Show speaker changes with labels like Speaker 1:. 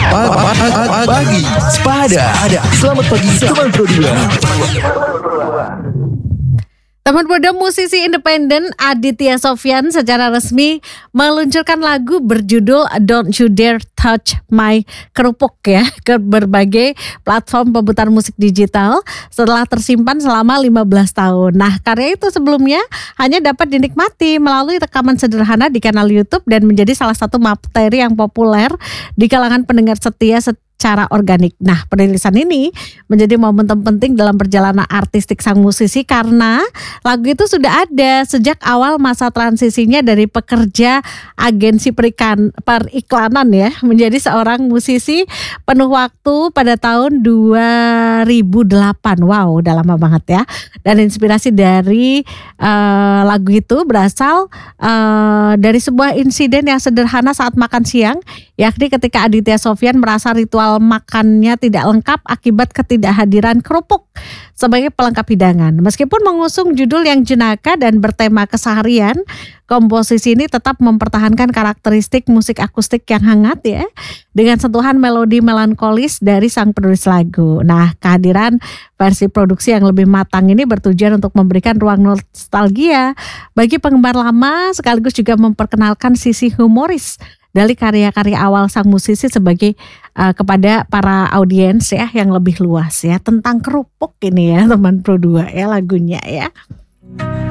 Speaker 1: Pagi Sepada. Selamat pagi teman Pro 2.
Speaker 2: Teman Bodo, musisi independen Aditya Sofyan secara resmi meluncurkan lagu berjudul Don't You Dare Touch My Kerupuk ya ke berbagai platform pemutar musik digital setelah tersimpan selama 15 tahun. Nah, karya itu sebelumnya hanya dapat dinikmati melalui rekaman sederhana di kanal YouTube dan menjadi salah satu materi yang populer di kalangan pendengar setia secara organik. Nah, perilisan ini menjadi momentum penting dalam perjalanan artistik sang musisi karena lagu itu sudah ada sejak awal masa transisinya dari pekerja agensi periklanan ya menjadi seorang musisi penuh waktu pada tahun 2008. Wow, udah lama banget ya. Dan inspirasi dari lagu itu berasal dari sebuah insiden yang sederhana saat makan siang, yakni ketika Aditya Sofyan merasa ritual makannya tidak lengkap akibat ketidakhadiran kerupuk sebagai pelengkap hidangan. Meskipun mengusung judul yang jenaka dan bertema keseharian, komposisi ini tetap mempertahankan karakteristik musik akustik yang hangat ya, dengan sentuhan melodi melankolis dari sang penulis lagu. Nah, kehadiran versi produksi yang lebih matang ini bertujuan untuk memberikan ruang nostalgia bagi penggemar lama sekaligus juga memperkenalkan sisi humoris dari karya-karya awal sang musisi sebagai kepada para audiens ya yang lebih luas ya tentang kerupuk ini ya teman Pro 2 ya lagunya ya.